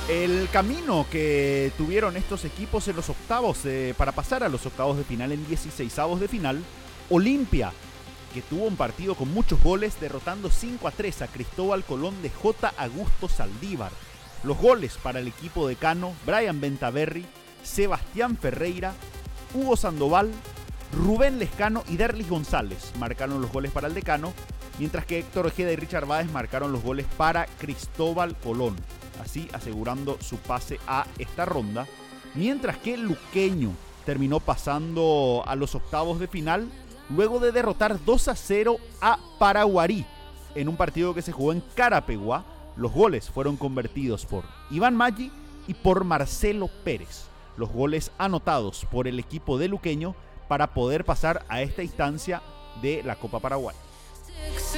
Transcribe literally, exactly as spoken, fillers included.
El camino que tuvieron estos equipos en los octavos eh, para pasar a los octavos de final en dieciseisavos de final. Olimpia, que tuvo un partido con muchos goles, derrotando cinco a tres a Cristóbal Colón de J. Augusto Saldívar. Los goles para el equipo de Cano: Brian Bentaberry, Sebastián Ferreira, Hugo Sandoval, Rubén Lescano y Derlis González marcaron los goles para el Decano, mientras que Héctor Ojeda y Richard Báez marcaron los goles para Cristóbal Colón, así asegurando su pase a esta ronda, mientras que Luqueño terminó pasando a los octavos de final luego de derrotar dos a cero a Paraguarí en un partido que se jugó en Carapeguá. Los goles fueron convertidos por Iván Maggi y por Marcelo Pérez, los goles anotados por el equipo de Luqueño para poder pasar a esta instancia de la Copa Paraguay.